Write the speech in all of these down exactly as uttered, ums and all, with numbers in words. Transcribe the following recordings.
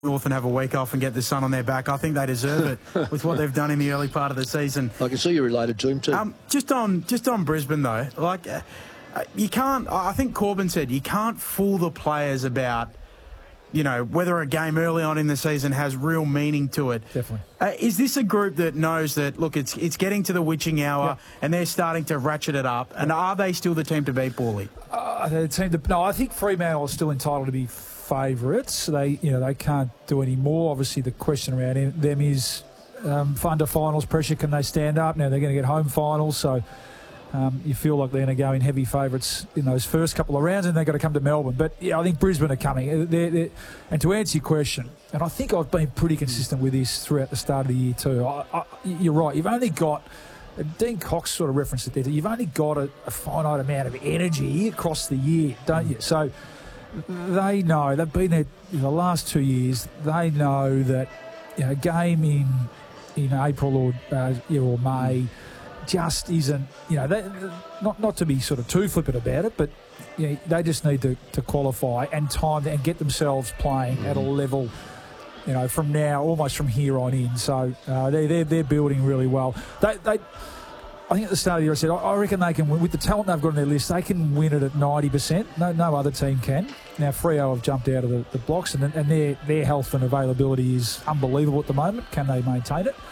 North and have a week off and get the sun on their back. I think they deserve it with what they've done in the early part of the season. I can see you're related to him too. Um, just on just on Brisbane though, like uh, you can't. I think Corbin said you can't fool the players about, you know, whether a game early on in the season has real meaning to it. Definitely. Uh, is this a group that knows that, look, it's it's getting to the witching hour yep. and they're starting to ratchet it up? And are they still the team to beat, Paulie? Uh, the team to, no, I think Fremantle are still entitled to be favourites. They, you know, they can't do any more. Obviously, the question around them is um, under finals pressure. Can they stand up? Now they're going to get home finals, so um, you feel like they're going to go in heavy favourites in those first couple of rounds, and they've got to come to Melbourne. But yeah, I think Brisbane are coming. They're, they're, and to answer your question, and I think I've been pretty consistent with this throughout the start of the year too. I, I, you're right. You've only got. Dean Cox sort of referenced it there. You've only got a, a finite amount of energy across the year, don't you? So they know, they've been there in the last two years, they know that, you know, a game in in April or uh, or May just isn't, you know, they, not not to be sort of too flippant about it, but you know, they just need to, to qualify and time and get themselves playing mm-hmm. at a level, you know, from now, almost from here on in. So uh, they're, they're, they're building really well. They, they, I think at the start of the year I said, I reckon they can win. With the talent they've got on their list, they can win it at ninety percent. No no other team can. Now, Freo have jumped out of the, the blocks, and, and their, their health and availability is unbelievable at the moment. Can they maintain it?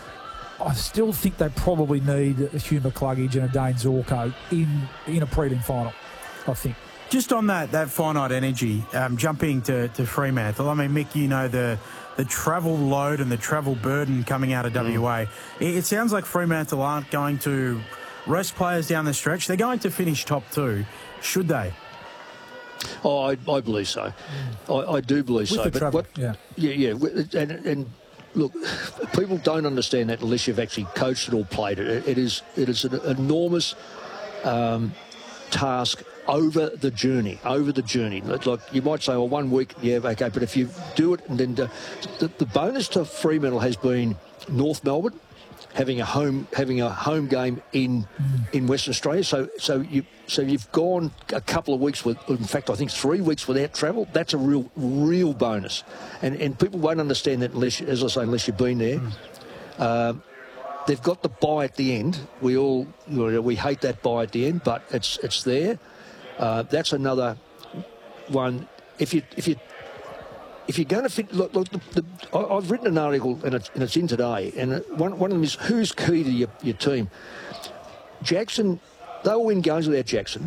I still think they probably need a Hugh McCluggage and a Dane Zorko in, in a prelim final, I think. Just on that that finite energy, um, jumping to, to Fremantle, I mean, Mick, you know, the the travel load and the travel burden coming out of mm. W A. It, it sounds like Fremantle aren't going to rest players down the stretch. They're going to finish top two, should they? Oh, I, I believe so. Mm. I, I do believe With so. The but travel, what, yeah, yeah, yeah, and, and look, people don't understand that unless you've actually coached it or played it. It, it is it is an enormous um, task. Over the journey, over the journey. Like you might say, well, one week, yeah, okay, but if you do it, and then the, the, the bonus to Fremantle has been North Melbourne having a home having a home game in in Western Australia. So so you so you've gone a couple of weeks with, in fact, I think three weeks without travel. That's a real real bonus, and and people won't understand that unless, as I say, unless you've been there. Mm. Um, they've got the bye at the end. We all you know, we hate that bye at the end, but it's it's there. Uh, that's another one. If you if you if you're going to fit, look, look the, the, I, I've written an article and it's, and it's in today. And one one of them is who's key to your, your team. Jackson, they'll win games without Jackson,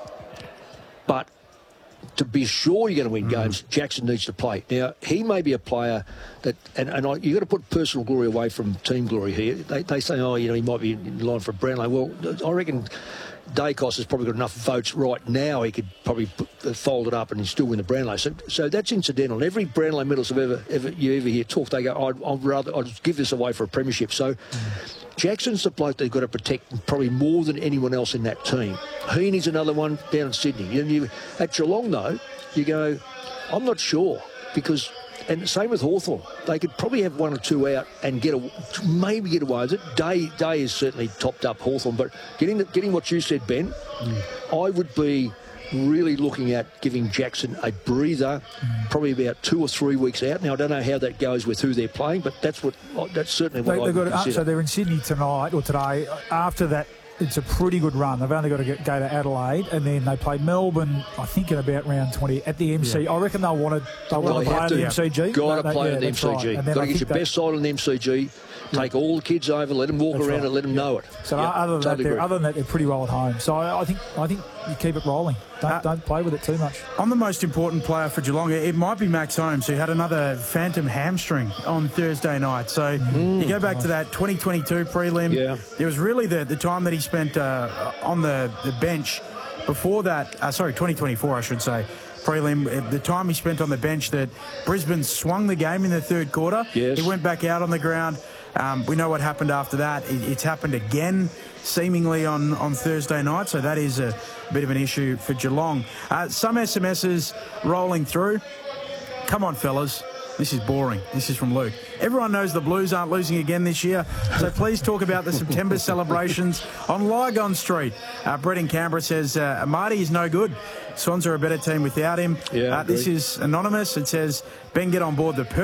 but to be sure you're going to win mm. games, Jackson needs to play. Now he may be a player that, and, and I, you've got to put personal glory away from team glory here. They they say, oh, you know, he might be in line for Brownlow. Well, I reckon Dacos has probably got enough votes right now. He could probably fold it up and still win the Brownlow. So, so that's incidental. Every Brownlow medals I've ever, ever you ever hear talk, they go, I'd, I'd rather I'd give this away for a premiership. So, mm. Jackson's the bloke they've got to protect probably more than anyone else in that team. Heaney's another one down in Sydney. You, you, at Geelong, though, you go, I'm not sure because. And same with Hawthorn. They could probably have one or two out and get a, maybe get away with it. Day Day is certainly topped up Hawthorn, but getting the, getting what you said, Ben, mm. I would be really looking at giving Jackson a breather, mm. probably about two or three weeks out. Now I don't know how that goes with who they're playing, but that's what that's certainly what they, I would got consider. To, so they're in Sydney tonight or today. After that, it's a pretty good run. They've only got to get, go to Adelaide, and then they play Melbourne, I think, in about round twenty at the M C. Yeah. I reckon they'll want to they'll want to play at the yeah. M C G. Got to play yeah, at the M C G. Right. Got to get your they, best side on the M C G. Take all the kids over, let them walk That's around right. and let them yeah. know it. So yep, other, than totally that, other than that, they're pretty well at home. So I, I think I think you keep it rolling. Don't, uh, don't play with it too much. I'm the most important player for Geelong. It might be Max Holmes, who had another phantom hamstring on Thursday night. So mm, you go back nice. to that twenty twenty-two prelim. Yeah. It was really the, the time that he spent uh, on the, the bench before that. Uh, sorry, twenty twenty-four, I should say. Prelim, the time he spent on the bench that Brisbane swung the game in the third quarter. Yes. He went back out on the ground. Um, we know what happened after that. It, it's happened again, seemingly on, on Thursday night, so that is a bit of an issue for Geelong. Uh, some S M Ses rolling through. Come on, fellas. This is boring. This is from Luke. Everyone knows the Blues aren't losing again this year, so please talk about the September celebrations on Lygon Street. Uh, Brett in Canberra says, uh, Marty is no good. Swans are a better team without him. Yeah, uh, this is anonymous. It says, Ben, get on board the